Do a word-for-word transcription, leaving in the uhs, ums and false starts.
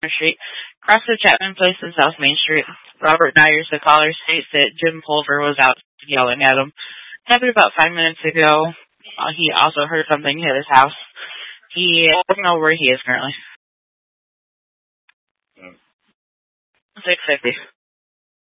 Street. Across the Chapman Place in South Main Street. Robert Nyers, the caller, states that Jim Pulver was out yelling at him. Happened about five minutes ago. Uh, he also heard something hit his house. He doesn't know where he is currently. six fifty.